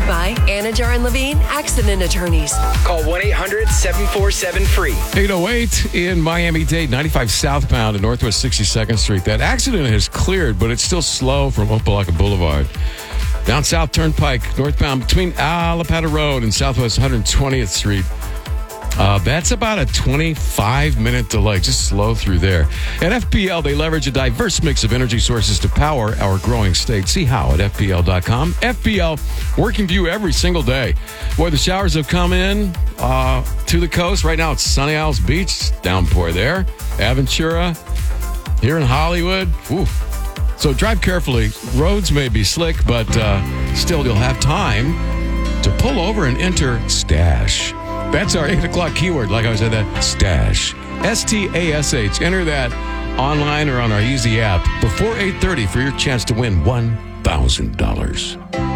by Anajar and Levine Accident Attorneys. Call 1-800-747-FREE. 808 in Miami-Dade, 95 southbound at Northwest 62nd Street. That accident has cleared, but it's still slow from Opelika Boulevard. Down South Turnpike, northbound between Alapata Road and Southwest 120th Street. That's about a 25-minute delay. Just slow through there. At FPL, they leverage a diverse mix of energy sources to power our growing state. See how at FPL.com. FPL, working for you every single day. Boy, the showers have come in to the coast. Right now, it's Sunny Isles Beach. Downpour there. Aventura. Here in Hollywood. Ooh. So drive carefully. Roads may be slick, but still you'll have time to pull over and enter Stash. That's our 8 o'clock keyword, like I said, that Stash. STASH. Enter that online or on our easy app before 8:30 for your chance to win $1,000.